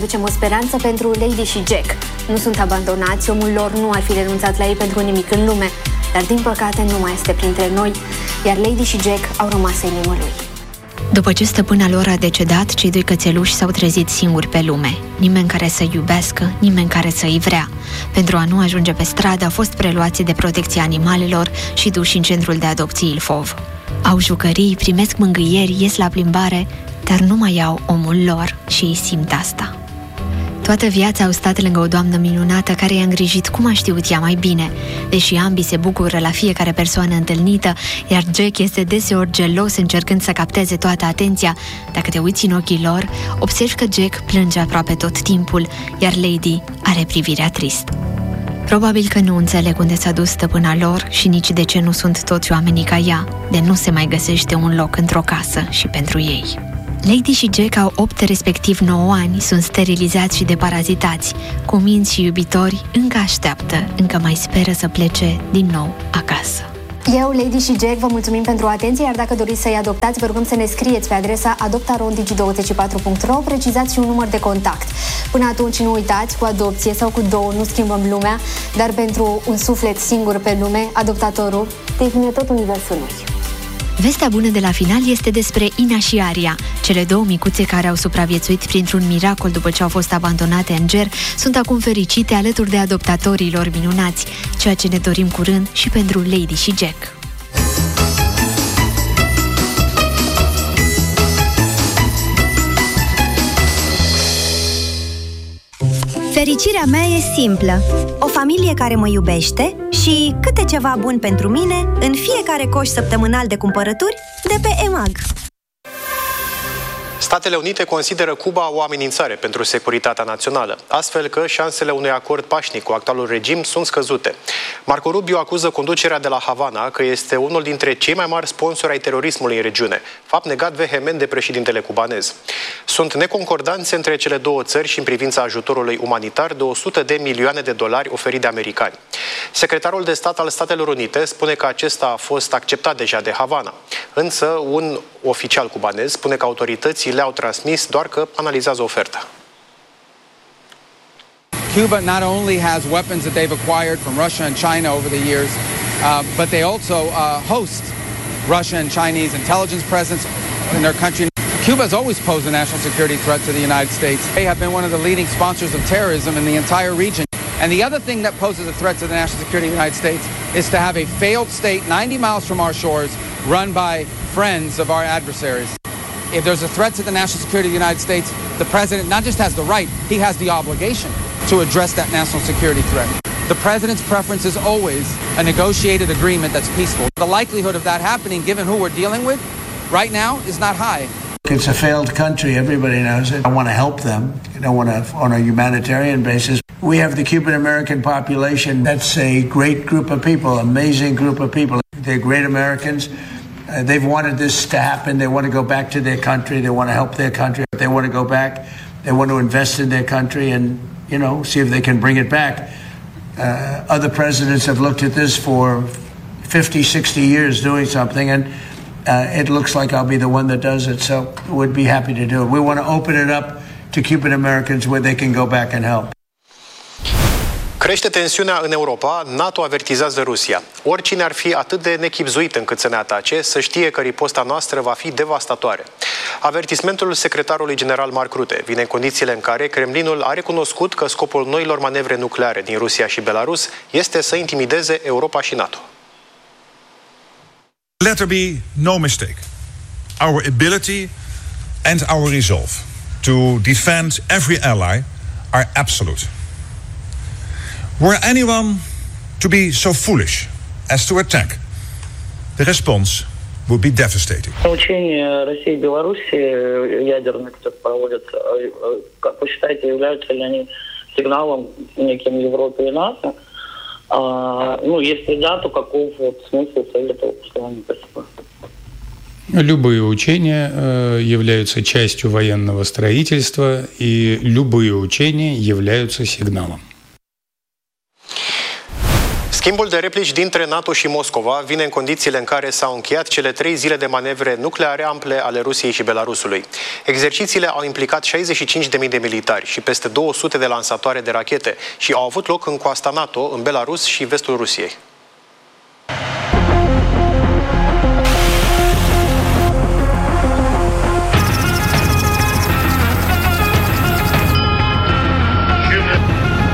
Ducem o speranță pentru Lady și Jack. Nu sunt abandonați, omul lor nu ar fi renunțat la ei pentru nimic în lume, dar din păcate nu mai este printre noi, iar Lady și Jack au rămas în inimă lui. După ce stăpâna lor a decedat, cei doi cățeluși s-au trezit singuri pe lume. Nimeni care să iubească, nimeni care să îi vrea. Pentru a nu ajunge pe stradă, au fost preluați de protecția animalelor și duși în centrul de adopții Ilfov. Au jucării, primesc mângâieri, ies la plimbare, dar nu mai au omul lor și ei simt asta. Toată viața au stat lângă o doamnă minunată care i-a îngrijit cum a știut ea mai bine. Deși ambii se bucură la fiecare persoană întâlnită, iar Jack este deseori gelos încercând să capteze toată atenția, dacă te uiți în ochii lor, observi că Jack plânge aproape tot timpul, iar Lady are privirea tristă. Probabil că nu înțeleg unde s-a dus stăpâna lor și nici de ce nu sunt toți oamenii ca ea, de nu se mai găsește un loc într-o casă și pentru ei. Lady și Jack au 8, respectiv 9 ani, sunt sterilizați și deparazitați. Cuminți și iubitori încă așteaptă, încă mai speră să plece din nou acasă. Eu, Lady și Jack, vă mulțumim pentru atenție, iar dacă doriți să-i adoptați, vă rugăm să ne scrieți pe adresa adoptarondigi24.ro, precizați și un număr de contact. Până atunci nu uitați, cu adopție sau cu 2 nu schimbăm lumea, dar pentru un suflet singur pe lume, adoptatorul devine tot universul noi. Vestea bună de la final este despre Ina și Aria. Cele 2 micuțe care au supraviețuit printr-un miracol după ce au fost abandonate în ger sunt acum fericite alături de adoptatorii lor minunați, ceea ce ne dorim curând și pentru Lady și Jack. Fericirea mea e simplă. O familie care mă iubește și câte ceva bun pentru mine în fiecare coș săptămânal de cumpărături de pe EMAG. Statele Unite consideră Cuba o amenințare pentru securitatea națională, astfel că șansele unui acord pașnic cu actualul regim sunt scăzute. Marco Rubio acuză conducerea de la Havana că este unul dintre cei mai mari sponsori ai terorismului în regiune, fapt negat vehement de președintele cubanez. Sunt neconcordanțe între cele 2 țări și în privința ajutorului umanitar de $100 de milioane oferit de americani. Secretarul de stat al Statelor Unite spune că acesta a fost acceptat deja de Havana, însă un oficial cubanez spune că autoritățile le-au transmis doar că analizează oferta. Cuba not only has weapons that they've acquired from Russia and China over the years, but they also host Russian and Chinese intelligence presence in their country. Cuba has always posed a national security threat to the United States. They have been one of the leading sponsors of terrorism in the entire region. And the other thing that poses a threat to the national security of the United States is to have a failed state 90 miles from our shores run by friends of our adversaries. If there's a threat to the national security of the United States, the president not just has the right, he has the obligation to address that national security threat. The president's preference is always a negotiated agreement that's peaceful. The likelihood of that happening, given who we're dealing with right now, is not high. It's a failed country, everybody knows it. I want to help them, on a humanitarian basis. We have the Cuban-American population. That's a great group of people, amazing group of people. They're great Americans. They've wanted this to happen. They want to go back to their country. They want to help their country. They want to go back. They want to invest in their country and, see if they can bring it back. Other presidents have looked at this for 50, 60 years doing something, and it looks like I'll be the one that does it. So we'd be happy to do it. We want to open it up to Cuban Americans where they can go back and help. Crește tensiunea în Europa, NATO avertizează Rusia. Oricine ar fi atât de nechibzuit încât să ne atace, să știe că riposta noastră va fi devastatoare. Avertismentul secretarului general Mark Rutte vine în condițiile în care Kremlinul a recunoscut că scopul noilor manevre nucleare din Rusia și Belarus este să intimideze Europa și NATO. Let there be no mistake. Our ability and our resolve to defend every ally are absolute. Were anyone to be so foolish as to attack, the response would be devastating. Учения России и Беларуси ядерные, которые проводятся, как вы считаете, являются ли они сигналом неким Европе и НАТО? Если да, то каков смысл цели этого послания? Спасибо. Любые учения являются частью военного строительства, и любые учения являются сигналом. Schimbul de replici dintre NATO și Moscova vine în condițiile în care s-au încheiat cele 3 zile de manevre nucleare ample ale Rusiei și Belarusului. Exercițiile au implicat 65.000 de militari și peste 200 de lansatoare de rachete și au avut loc în coasta NATO, în Belarus și vestul Rusiei.